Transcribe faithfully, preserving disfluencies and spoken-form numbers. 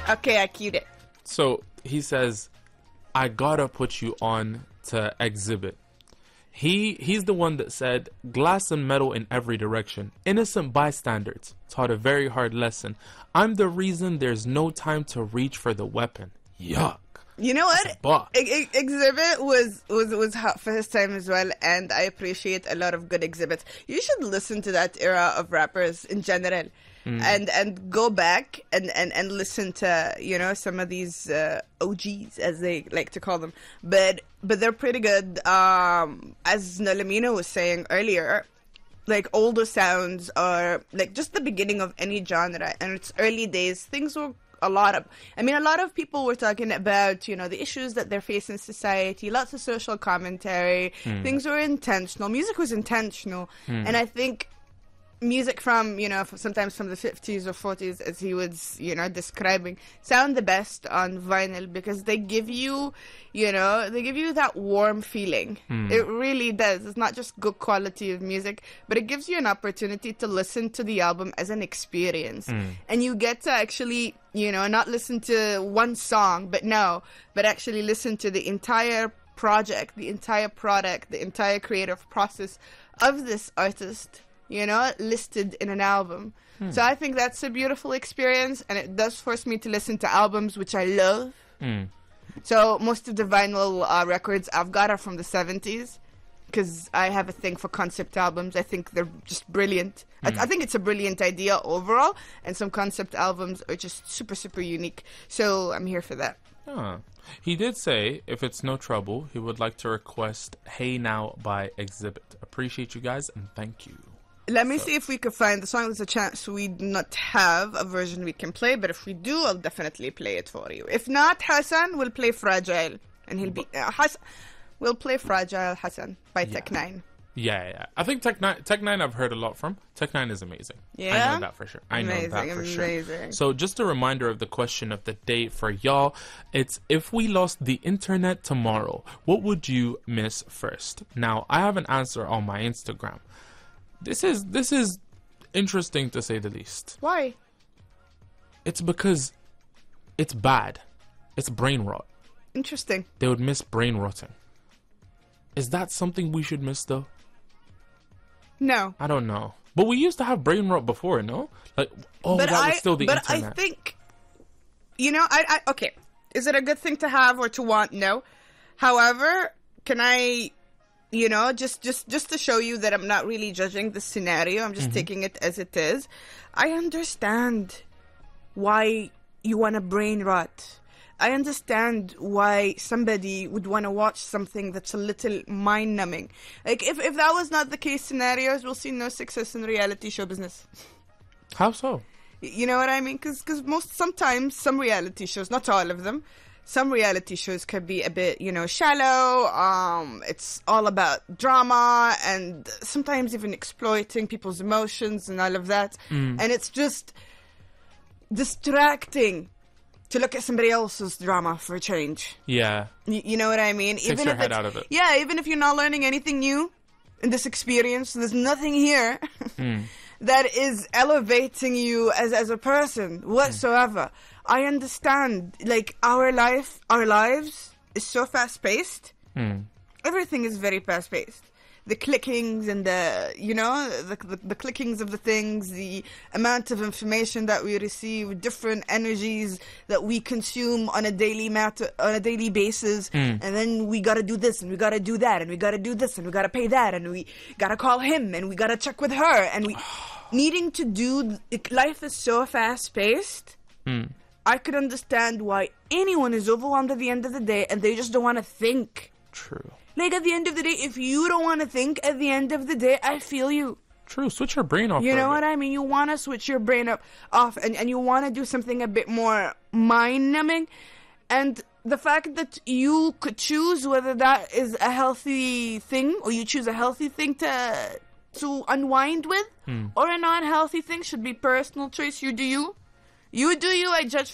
Okay, I queued it. So he says, I gotta put you on to Exhibit. He he's the one that said, glass and metal in every direction. Innocent bystanders taught a very hard lesson. I'm the reason there's no time to reach for the weapon. Yuck. You know what? Box. Ex- Ex- Exhibit was, was, was hot for his time as well, and I appreciate a lot of good exhibits. You should listen to that era of rappers in general. Mm. And and go back and, and, and listen to, you know, some of these uh, O Gs, as they like to call them. But but they're pretty good. Um, as Nalamina was saying earlier, like older sounds are like just the beginning of any genre. And it's early days. Things were a lot of, I mean, a lot of people were talking about, you know, the issues that they're facing in society, lots of social commentary. Mm. Things were intentional. Music was intentional. Mm. And I think music from, you know, sometimes from the fifties or forties, as he was, you know, describing, sound the best on vinyl because they give you, you know, they give you that warm feeling. Mm. It really does. It's not just good quality of music, but it gives you an opportunity to listen to the album as an experience. Mm. And you get to actually, you know, not listen to one song, but no, but actually listen to the entire project, the entire product, the entire creative process of this artist, you know, listed in an album. Hmm. So I think that's a beautiful experience, and it does force me to listen to albums, which I love. Hmm. So most of the vinyl uh, records I've got are from the seventies, because I have a thing for concept albums. I think they're just brilliant. Hmm. I, I think it's a brilliant idea overall, and some concept albums are just super, super unique. So I'm here for that. Huh. He did say, if it's no trouble, he would like to request Hey Now by Exhibit. Appreciate you guys, and thank you. Let me so. see if we can find the song. There's a chance we do not have a version we can play, but if we do, I'll definitely play it for you. If not, Hassan will play Fragile, and he'll be uh, Hassan. We'll play Fragile, Hassan, by yeah. Tech Nine. Yeah, yeah. I think Tech Nine. Tech Nine, I've heard a lot from. Tech Nine is amazing. Yeah, I know that for sure. I amazing, know that for amazing. sure. So, just a reminder of the question of the day for y'all. It's, if we lost the internet tomorrow, what would you miss first? Now, I have an answer on my Instagram. This is this is interesting to say the least. Why? It's because it's bad. It's brain rot. Interesting. They would miss brain rotting. Is that something we should miss, though? No. I don't know. But we used to have brain rot before, no? Like, oh, but that I, was still the but internet. But I think, you know, I, I okay. Is it a good thing to have or to want? No. However, can I... You know, just, just, just to show you that I'm not really judging the scenario. I'm just mm-hmm. taking it as it is. I understand why you want to brain rot. I understand why somebody would want to watch something that's a little mind-numbing. Like, if, if that was not the case scenarios, we'll see no success in reality show business. How so? You know what I mean? Because most, sometimes, some reality shows, not all of them, some reality shows can be a bit, you know, shallow. Um, it's all about drama and sometimes even exploiting people's emotions and all of that. Mm. And it's just distracting to look at somebody else's drama for a change. Yeah. Y- you know what I mean? Takes even your if head it's, out of it. Yeah, even if you're not learning anything new in this experience, there's nothing here mm. that is elevating you as, as a person whatsoever. Mm. I understand, like, our life, our lives is so fast-paced. Mm. Everything is very fast-paced. The clickings and the, you know, the, the the clickings of the things, the amount of information that we receive, different energies that we consume on a daily matter, on a daily basis, mm. and then we gotta do this and we gotta do that and we gotta do this and we gotta pay that and we gotta call him and we gotta check with her and we needing to do. Life is so fast-paced. Mm. I could understand why anyone is overwhelmed at the end of the day and they just don't want to think. True. Like, at the end of the day, if you don't want to think at the end of the day, I feel you. True. Switch your brain off. You know what I mean? You want to switch your brain up off and, and you want to do something a bit more mind-numbing. And the fact that you could choose whether that is a healthy thing or you choose a healthy thing to to unwind with hmm. or a non-healthy thing should be personal choice. You do you. You do you. I judge